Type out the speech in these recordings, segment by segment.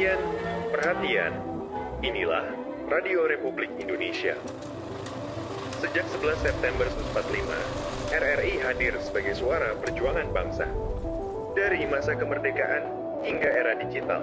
Perhatian, perhatian. Inilah Radio Republik Indonesia. Sejak 11 September 1945, RRI hadir sebagai suara perjuangan bangsa. Dari masa kemerdekaan hingga era digital.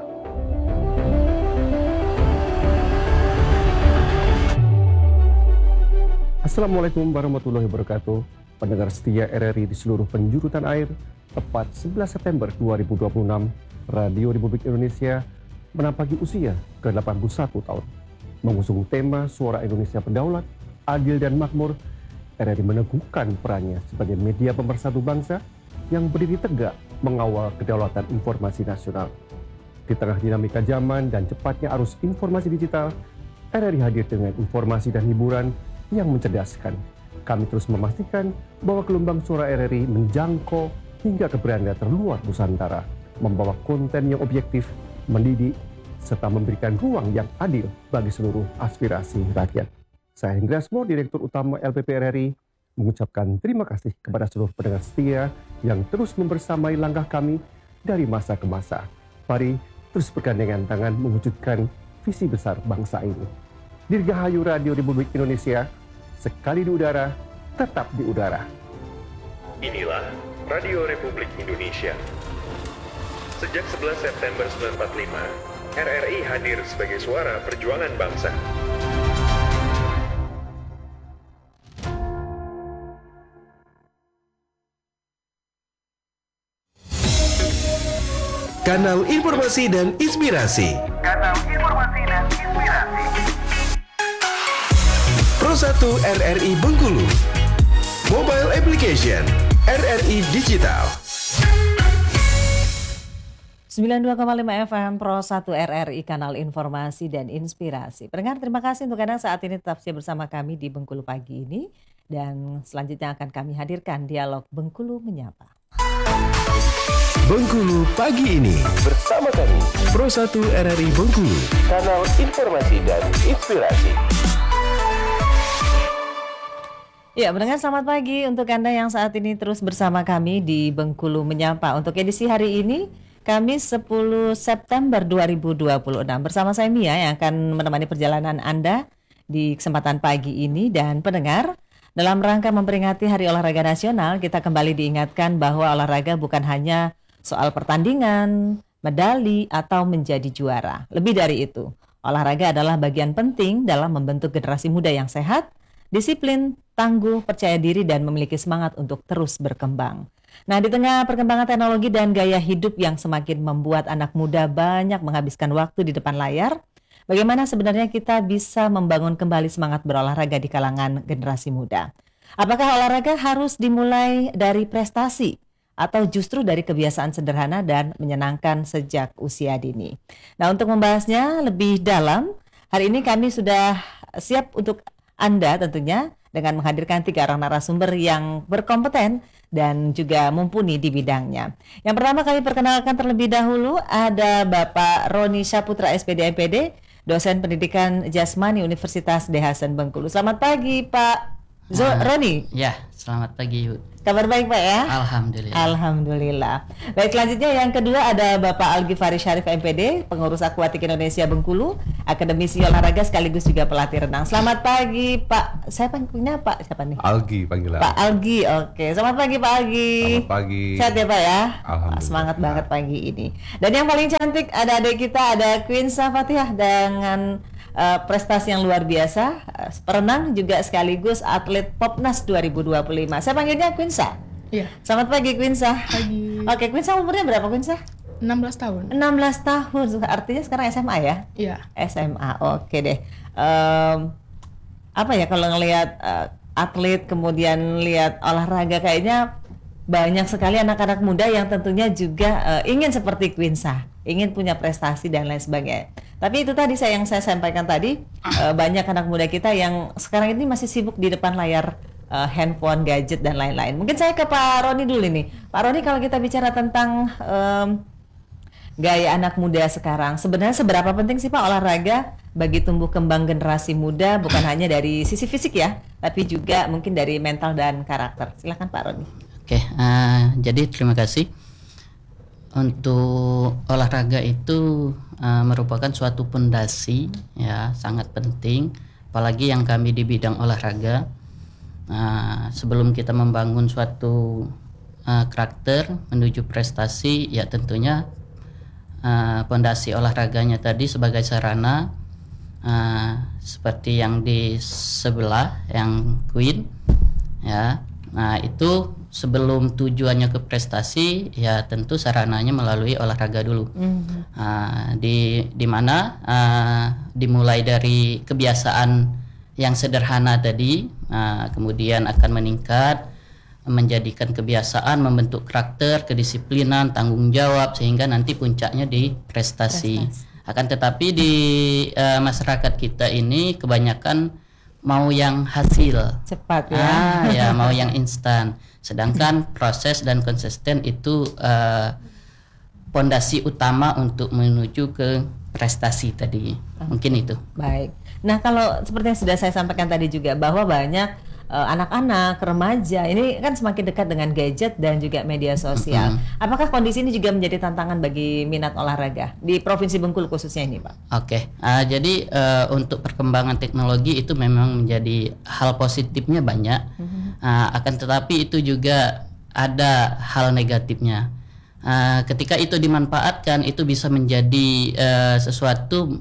Assalamualaikum warahmatullahi wabarakatuh. Pendengar setia RRI di seluruh penjuru tanah air, tepat 11 September 2026, Radio Republik Indonesia menampaki usia ke-81 tahun. Mengusung tema Suara Indonesia Berdaulat, Adil dan Makmur, RRI meneguhkan perannya sebagai media pemersatu bangsa yang berdiri tegak mengawal kedaulatan informasi nasional. Di tengah dinamika zaman dan cepatnya arus informasi digital, RRI hadir dengan informasi dan hiburan yang mencerdaskan. Kami terus memastikan bahwa gelombang suara RRI menjangkau hingga ke beranda terluar Nusantara, membawa konten yang objektif, mendidik, serta memberikan ruang yang adil bagi seluruh aspirasi rakyat. Saya Hendra Asmo, Direktur Utama LPP RRI, mengucapkan terima kasih kepada seluruh pendengar setia yang terus membersamai langkah kami dari masa ke masa. Mari terus bergandengan tangan mewujudkan visi besar bangsa ini. Dirgahayu Radio Republik Indonesia, sekali di udara, tetap di udara. Inilah Radio Republik Indonesia. Sejak 11 September 1945, RRI hadir sebagai suara perjuangan bangsa. Kanal Informasi dan Inspirasi. Pro 1 RRI Bengkulu. Mobile Application RRI Digital. 92,5 FM Pro 1 RRI, Kanal Informasi dan Inspirasi. Pendengar, terima kasih untuk Anda saat ini tetap setia bersama kami di Bengkulu pagi ini. Dan selanjutnya akan kami hadirkan dialog Bengkulu Menyapa. Bengkulu pagi ini bersama kami Pro 1 RRI Bengkulu, Kanal Informasi dan Inspirasi. Ya, pendengar, selamat pagi untuk Anda yang saat ini terus bersama kami di Bengkulu Menyapa. Untuk edisi hari ini, Kamis 10 September 2026. Bersama saya Mia yang akan menemani perjalanan Anda di kesempatan pagi ini. Dan pendengar, dalam rangka memperingati Hari Olahraga Nasional, kita kembali diingatkan bahwa olahraga bukan hanya soal pertandingan, medali, atau menjadi juara. Lebih dari itu, olahraga adalah bagian penting dalam membentuk generasi muda yang sehat, disiplin, tangguh, percaya diri, dan memiliki semangat untuk terus berkembang. Nah, di tengah perkembangan teknologi dan gaya hidup yang semakin membuat anak muda banyak menghabiskan waktu di depan layar, bagaimana sebenarnya kita bisa membangun kembali semangat berolahraga di kalangan generasi muda? Apakah olahraga harus dimulai dari prestasi atau justru dari kebiasaan sederhana dan menyenangkan sejak usia dini? Nah, untuk membahasnya lebih dalam, hari ini kami sudah siap untuk Anda tentunya dengan menghadirkan 3 orang narasumber yang berkompeten dan juga mumpuni di bidangnya. Yang pertama kami perkenalkan terlebih dahulu ada Bapak Roni Saputra SPD MPD, dosen pendidikan jasmani Universitas D. Hasan Bengkulu. Selamat pagi Pak Roni. Ya, selamat pagi Ibu. Kabar baik Pak ya? Alhamdulillah. Alhamdulillah. Baik, selanjutnya yang kedua ada Bapak Algi Faris Syarif MPD, pengurus Akuatik Indonesia Bengkulu, akademisi olahraga sekaligus juga pelatih renang. Selamat pagi Pak. Saya panggilnya Pak siapa nih? Algi panggilan. Pak Algi, oke. Selamat pagi Pak Algi. Selamat pagi. Sehat ya Pak ya? Alhamdulillah. Semangat banget pagi ini. Dan yang paling cantik ada adik kita, ada Quinsa Fatihah dengan prestasi yang luar biasa, perenang juga sekaligus atlet Popnas 2025. Saya panggilnya Quinsa. Iya. Selamat pagi Quinsa. Pagi. Oke, Quinsa umurnya berapa Quinsa? 16 tahun. 16 tahun, artinya sekarang SMA ya? Iya. SMA, oke deh. Apa ya kalau ngelihat atlet kemudian lihat olahraga, kayaknya banyak sekali anak-anak muda yang tentunya juga ingin seperti Quinsa, ingin punya prestasi dan lain sebagainya. Tapi itu tadi yang saya sampaikan tadi, banyak anak muda kita yang sekarang ini masih sibuk di depan layar handphone, gadget, dan lain-lain. Mungkin saya ke Pak Roni dulu nih. Pak Roni, kalau kita bicara tentang gaya anak muda sekarang, sebenarnya seberapa penting sih Pak olahraga bagi tumbuh kembang generasi muda, bukan hanya dari sisi fisik ya, tapi juga mungkin dari mental dan karakter. Silakan Pak Roni. Oke, jadi terima kasih. Untuk olahraga itu merupakan suatu pondasi ya, sangat penting, apalagi yang kami di bidang olahraga. Sebelum kita membangun suatu karakter menuju prestasi, ya tentunya pondasi olahraganya tadi sebagai sarana, seperti yang di sebelah yang Queen ya. Nah, itu sebelum tujuannya ke prestasi, ya tentu sarananya melalui olahraga dulu. Di mana dimulai dari kebiasaan yang sederhana tadi, kemudian akan meningkat, menjadikan kebiasaan, membentuk karakter, kedisiplinan, tanggung jawab, sehingga nanti puncaknya di prestasi. Akan tetapi di masyarakat kita ini kebanyakan mau yang hasil cepat ya. Ya mau yang instan, sedangkan proses dan konsisten itu pondasi utama untuk menuju ke prestasi tadi. Mungkin itu. Baik. Nah, kalau seperti yang sudah saya sampaikan tadi juga, bahwa banyak anak-anak, remaja ini kan semakin dekat dengan gadget dan juga media sosial. Apakah kondisi ini juga menjadi tantangan bagi minat olahraga di Provinsi Bengkulu khususnya ini, Pak? Oke. Jadi untuk perkembangan teknologi itu memang menjadi hal positifnya banyak. Akan tetapi itu juga ada hal negatifnya. Ketika itu dimanfaatkan, itu bisa menjadi sesuatu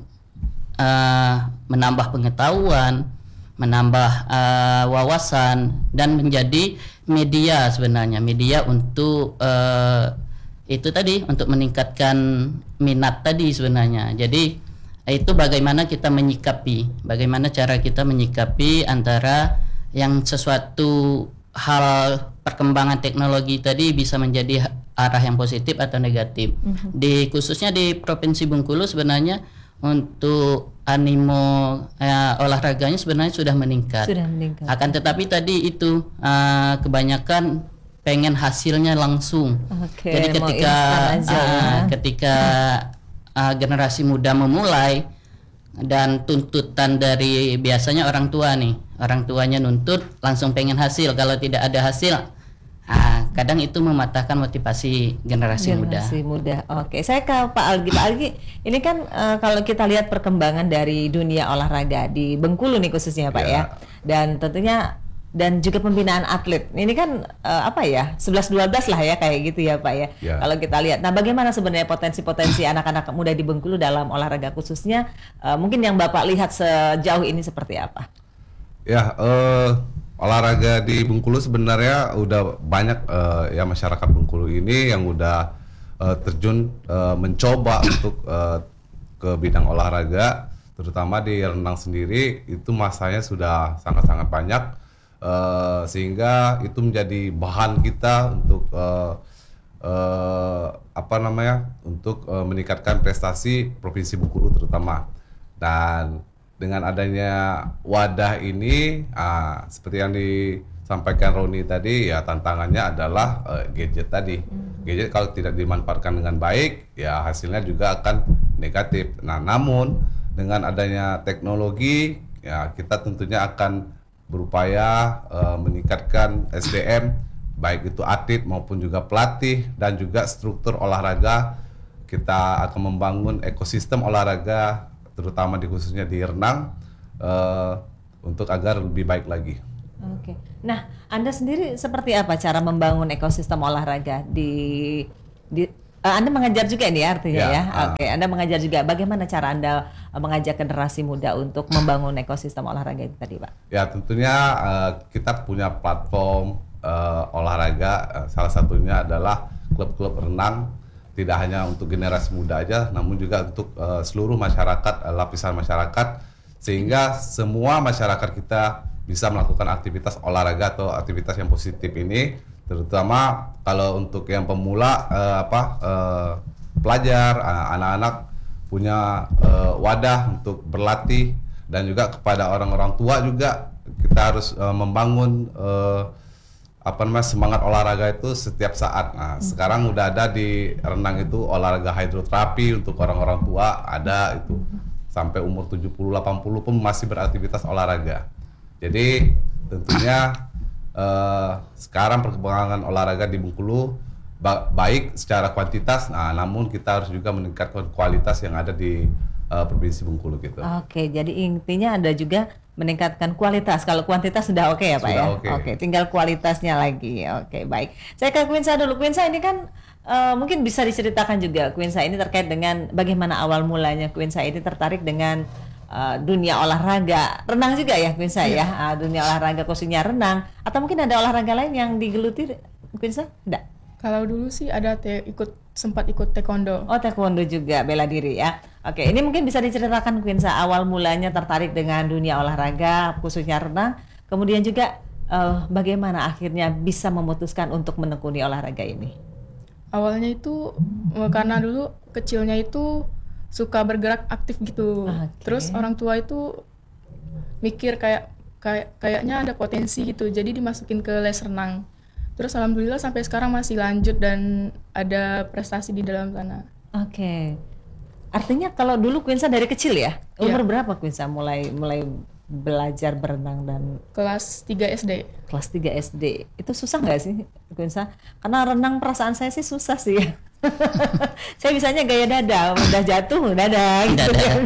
menambah pengetahuan, menambah wawasan, dan menjadi media sebenarnya, media untuk itu tadi, untuk meningkatkan minat tadi sebenarnya. Jadi itu bagaimana kita menyikapi, bagaimana cara kita menyikapi antara yang sesuatu hal perkembangan teknologi tadi bisa menjadi arah yang positif atau negatif. Khususnya di Provinsi Bengkulu sebenarnya untuk animo olahraganya sebenarnya sudah meningkat. Akan tetapi tadi itu kebanyakan pengen hasilnya langsung. Jadi ketika generasi muda memulai, dan tuntutan dari biasanya orang tua nih, orang tuanya nuntut langsung pengen hasil, kalau tidak ada hasil kadang itu mematahkan motivasi generasi muda. Oke, saya ke Pak Algi. Pak Algi, ini kan kalau kita lihat perkembangan dari dunia olahraga di Bengkulu nih khususnya Pak ya. Dan tentunya dan juga pembinaan atlet. Ini kan 11-12 lah ya kayak gitu ya Pak ya. Kalau kita lihat. Nah, bagaimana sebenarnya potensi-potensi anak-anak muda di Bengkulu dalam olahraga khususnya, mungkin yang Bapak lihat sejauh ini seperti apa? Ya, olahraga di Bengkulu sebenarnya udah banyak ya masyarakat Bengkulu ini yang udah terjun mencoba untuk ke bidang olahraga, terutama di renang sendiri itu masanya sudah sangat-sangat banyak, sehingga itu menjadi bahan kita untuk untuk meningkatkan prestasi Provinsi Bengkulu terutama. Dan dengan adanya wadah ini, seperti yang disampaikan Roni tadi, ya tantangannya adalah gadget tadi. Gadget kalau tidak dimanfaatkan dengan baik, ya hasilnya juga akan negatif. Nah, namun dengan adanya teknologi, ya kita tentunya akan berupaya meningkatkan SDM, baik itu atlet maupun juga pelatih, dan juga struktur olahraga. Kita akan membangun ekosistem olahraga, terutama khususnya di renang, untuk agar lebih baik lagi. Oke. Nah, Anda sendiri seperti apa cara membangun ekosistem olahraga di Anda mengajar juga ini artinya ya? Oke, Anda mengajar juga. Bagaimana cara Anda mengajak generasi muda untuk membangun ekosistem olahraga itu tadi, Pak? Ya, tentunya kita punya platform olahraga. Salah satunya adalah klub-klub renang. Tidak hanya untuk generasi muda aja, namun juga untuk seluruh masyarakat, lapisan masyarakat, sehingga semua masyarakat kita bisa melakukan aktivitas olahraga atau aktivitas yang positif ini, terutama kalau untuk yang pemula, pelajar, anak-anak punya wadah untuk berlatih, dan juga kepada orang-orang tua juga kita harus membangun semangat olahraga itu setiap saat. Nah, sekarang udah ada di renang itu olahraga hidroterapi untuk orang-orang tua, ada itu sampai umur 70-80 pun masih beraktivitas olahraga. Jadi tentunya sekarang perkembangan olahraga di Bengkulu baik secara kuantitas, namun kita harus juga meningkatkan kualitas yang ada di Provinsi Bengkulu gitu. Oke, jadi intinya ada juga meningkatkan kualitas. Kalau kuantitas sudah oke ya Pak Sudah ya? oke. Oke, tinggal kualitasnya lagi. Oke, baik. Saya ke Quinsa dulu. Quinsa ini kan mungkin bisa diceritakan juga Quinsa ini terkait dengan bagaimana awal mulanya Quinsa ini tertarik dengan dunia olahraga. Renang juga ya Quinsa ya? Dunia olahraga khususnya renang. Atau mungkin ada olahraga lain yang digeluti Quinsa? Tidak? Kalau dulu sih ada sempat ikut taekwondo. Oh, taekwondo juga, bela diri ya. Oke, ini mungkin bisa diceritakan Quinsa awal mulanya tertarik dengan dunia olahraga khususnya renang, kemudian juga bagaimana akhirnya bisa memutuskan untuk menekuni olahraga ini? Awalnya itu karena dulu kecilnya itu suka bergerak aktif gitu. Oke. Terus orang tua itu mikir kayaknya ada potensi gitu, jadi dimasukin ke les renang. Terus alhamdulillah sampai sekarang masih lanjut dan ada prestasi di dalam sana. Oke. Artinya kalau dulu Quinsa dari kecil ya? Umur Iya. berapa Quinsa mulai belajar berenang dan Kelas 3 SD. kelas 3 SD? Itu susah nggak sih Quinsa? Karena renang perasaan saya sih susah sih ya. Saya bisanya gaya dada, udah jatuh dada gitu Dada. kan.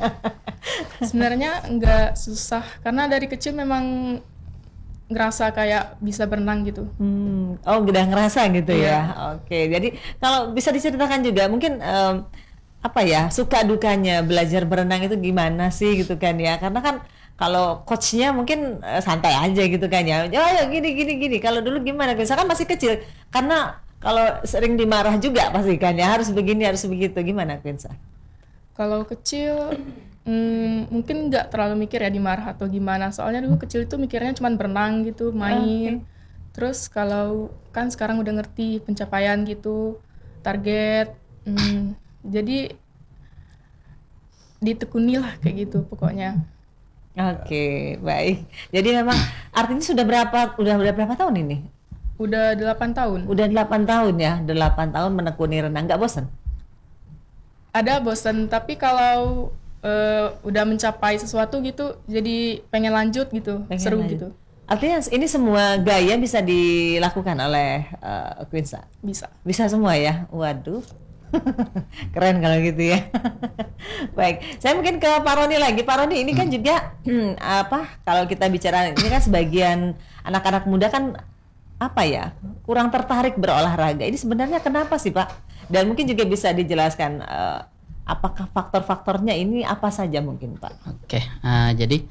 Sebenarnya nggak susah karena dari kecil memang ngerasa kayak bisa berenang gitu. Oh udah ngerasa gitu Iya. ya. Oke, jadi kalau bisa diceritakan juga mungkin apa ya suka dukanya belajar berenang itu gimana sih gitu kan ya? Karena kan kalau coachnya mungkin santai aja gitu kan ya. Oh ya gini. Kalau dulu gimana? Misalkan masih kecil, karena kalau sering dimarah juga pasti kan ya harus begini harus begitu. Gimana Quinsa? Kalau kecil mungkin nggak terlalu mikir ya dimarah atau gimana. Soalnya dulu kecil itu mikirnya cuma berenang gitu, main. Terus kalau kan sekarang udah ngerti pencapaian gitu, target. Jadi ditekuni lah kayak gitu pokoknya. Oke, baik. Jadi memang artinya udah berapa tahun ini? Udah 8 tahun. Udah 8 tahun ya, 8 tahun menekuni renang. Nggak bosan? Ada bosan, tapi kalau udah mencapai sesuatu gitu, jadi pengen lanjut gitu, Pengen seru lanjut. gitu. Artinya ini semua gaya bisa dilakukan oleh Quinsa? Bisa. Bisa semua ya? Waduh. Keren kalau gitu ya. Baik, saya mungkin ke Pak Roni lagi. Pak Roni ini kan juga kalau kita bicara ini kan sebagian anak-anak muda kan kurang tertarik berolahraga. Ini sebenarnya kenapa sih Pak? Dan mungkin juga bisa dijelaskan apakah faktor-faktornya ini apa saja mungkin Pak? Oke, jadi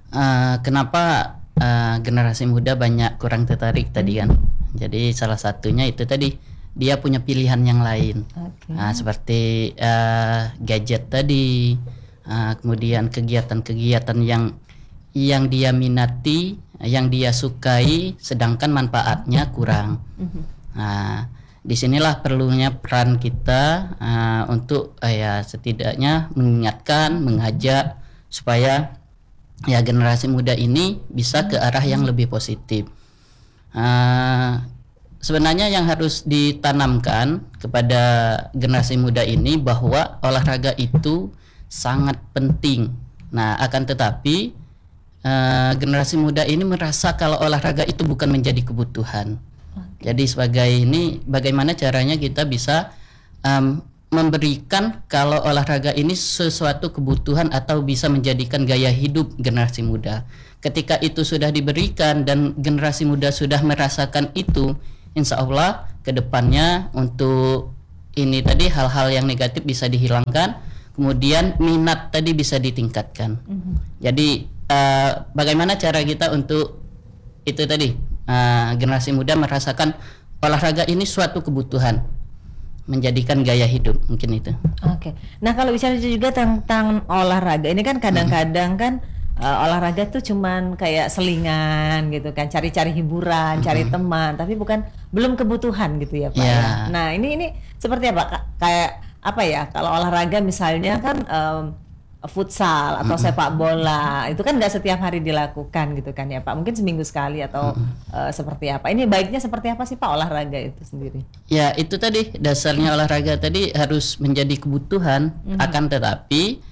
kenapa generasi muda banyak kurang tertarik tadi kan? Jadi salah satunya itu tadi dia punya pilihan yang lain, seperti gadget tadi, kemudian kegiatan-kegiatan yang dia minati, yang dia sukai, sedangkan manfaatnya kurang. Nah, disinilah perlunya peran kita untuk setidaknya mengingatkan, mengajak supaya ya generasi muda ini bisa ke arah yang lebih positif. Sebenarnya yang harus ditanamkan kepada generasi muda ini bahwa olahraga itu sangat penting. Nah, akan tetapi generasi muda ini merasa kalau olahraga itu bukan menjadi kebutuhan. Jadi sebagai ini bagaimana caranya kita bisa memberikan kalau olahraga ini sesuatu kebutuhan atau bisa menjadikan gaya hidup generasi muda. Ketika itu sudah diberikan dan generasi muda sudah merasakan itu, insya Allah kedepannya untuk ini tadi hal-hal yang negatif bisa dihilangkan, kemudian minat tadi bisa ditingkatkan. Jadi bagaimana cara kita untuk itu tadi generasi muda merasakan olahraga ini suatu kebutuhan, menjadikan gaya hidup, mungkin itu. Oke. Nah kalau bicara juga tentang olahraga ini kan kadang-kadang kan olahraga tuh cuman kayak selingan gitu kan, cari-cari hiburan, cari teman, tapi belum kebutuhan gitu ya Pak. Ya. Ya. Nah ini seperti apa? Kayak apa ya? Kalau olahraga misalnya kan futsal atau sepak bola itu kan nggak setiap hari dilakukan gitu kan ya Pak. Mungkin seminggu sekali atau seperti apa? Ini baiknya seperti apa sih Pak olahraga itu sendiri? Ya itu tadi dasarnya olahraga tadi harus menjadi kebutuhan, akan tetapi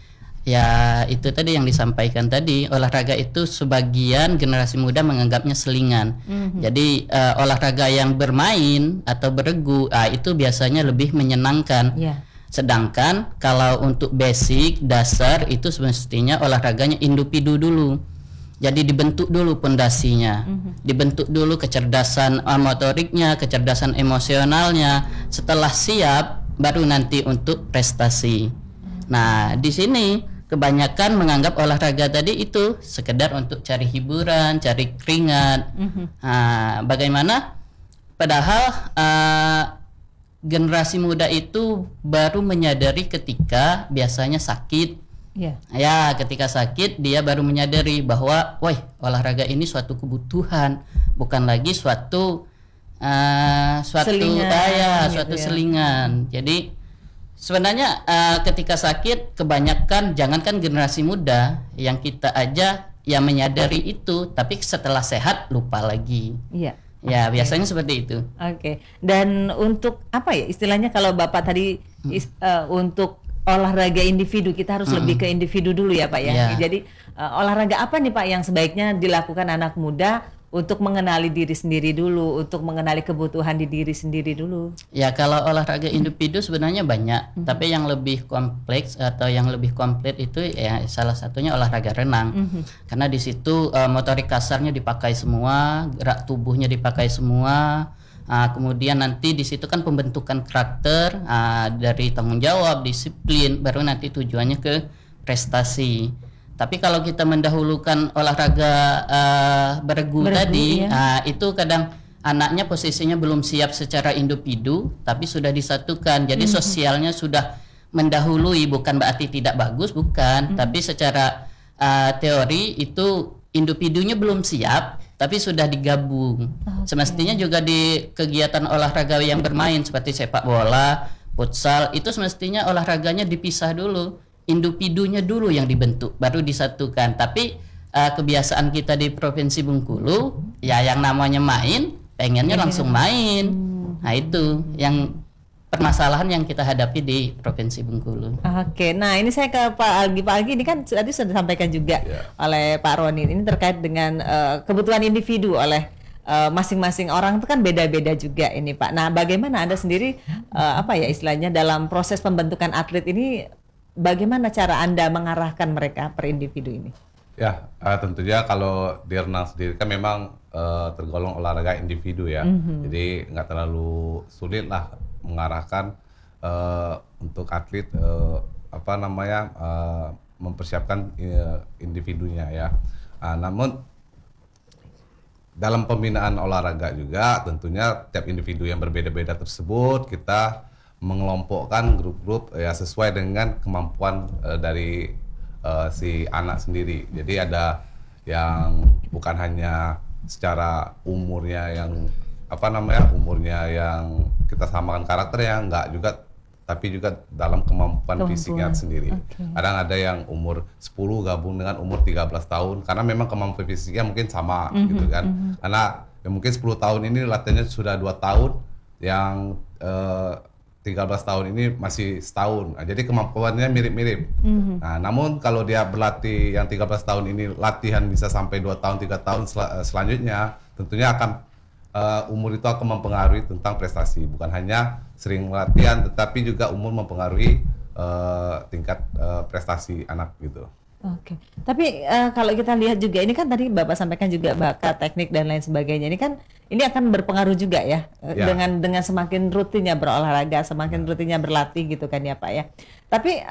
Ya itu tadi yang disampaikan tadi, olahraga itu sebagian generasi muda menganggapnya selingan. Jadi olahraga yang bermain atau beregu itu biasanya lebih menyenangkan. Sedangkan kalau untuk basic dasar itu semestinya olahraganya individu dulu. Jadi dibentuk dulu pondasinya, dibentuk dulu kecerdasan motoriknya, kecerdasan emosionalnya. Setelah siap baru nanti untuk prestasi. Nah di sini kebanyakan menganggap olahraga tadi itu sekedar untuk cari hiburan, cari keringat. Nah, bagaimana? Padahal generasi muda itu baru menyadari ketika biasanya sakit. Ya, ketika sakit dia baru menyadari bahwa, wah, olahraga ini suatu kebutuhan, bukan lagi suatu Selingan, suatu gitu ya. selingan. Jadi sebenarnya ketika sakit kebanyakan jangankan generasi muda yang kita aja yang menyadari itu, tapi setelah sehat lupa lagi. Ya biasanya seperti itu. Dan untuk apa ya istilahnya kalau Bapak tadi untuk olahraga individu kita harus lebih ke individu dulu ya Pak ya. Jadi olahraga apa nih Pak yang sebaiknya dilakukan anak muda untuk mengenali diri sendiri dulu, untuk mengenali kebutuhan di diri sendiri dulu? Ya kalau olahraga individu sebenarnya banyak, tapi yang lebih kompleks atau yang lebih komplit itu ya salah satunya olahraga renang. Karena di situ motorik kasarnya dipakai semua, gerak tubuhnya dipakai semua. Kemudian nanti di situ kan pembentukan karakter dari tanggung jawab, disiplin, baru nanti tujuannya ke prestasi. Tapi kalau kita mendahulukan olahraga beregu tadi, itu kadang anaknya posisinya belum siap secara individu, tapi sudah disatukan. Jadi sosialnya sudah mendahului, bukan berarti tidak bagus, bukan. Tapi secara teori itu individunya belum siap, tapi sudah digabung. Semestinya juga di kegiatan olahraga yang bermain seperti sepak bola, futsal, itu semestinya olahraganya dipisah dulu. Individunya dulu yang dibentuk baru disatukan. Tapi kebiasaan kita di Provinsi Bengkulu ya yang namanya main pengennya langsung main. Nah itu yang permasalahan yang kita hadapi di Provinsi Bengkulu. Nah ini saya ke Pak Algi. Pak Algi ini kan tadi sudah disampaikan juga oleh Pak Roni. Ini terkait dengan kebutuhan individu oleh masing-masing orang itu kan beda-beda juga ini Pak. Nah bagaimana Anda sendiri apa ya istilahnya dalam proses pembentukan atlet ini, bagaimana cara Anda mengarahkan mereka per individu ini? Ya, tentunya kalau di renang sendiri kan memang tergolong olahraga individu ya. Jadi nggak terlalu sulit lah mengarahkan untuk atlet mempersiapkan individunya ya. Namun dalam pembinaan olahraga juga tentunya tiap individu yang berbeda-beda tersebut kita mengelompokkan grup-grup ya sesuai dengan kemampuan dari si anak sendiri. Jadi ada yang bukan hanya secara umurnya yang umurnya yang kita samakan karakternya, enggak juga, tapi juga dalam kemampuan fisiknya sendiri. Kadang ada yang umur 10 gabung dengan umur 13 tahun karena memang kemampuan fisiknya mungkin sama gitu kan. Karena ya mungkin 10 tahun ini latihannya sudah 2 tahun, yang 13 tahun ini masih setahun. Nah, jadi kemampuannya mirip-mirip. Nah, namun kalau dia berlatih yang 13 tahun ini latihan bisa sampai 2 tahun, 3 tahun selanjutnya, tentunya akan umur itu akan mempengaruhi tentang prestasi. Bukan hanya sering latihan, tetapi juga umur mempengaruhi tingkat prestasi anak gitu. Tapi kalau kita lihat juga ini kan tadi Bapak sampaikan juga bakat, teknik dan lain sebagainya. Ini kan ini akan berpengaruh juga ya, dengan semakin rutinnya berolahraga, semakin rutinnya berlatih gitu kan ya Pak ya. Tapi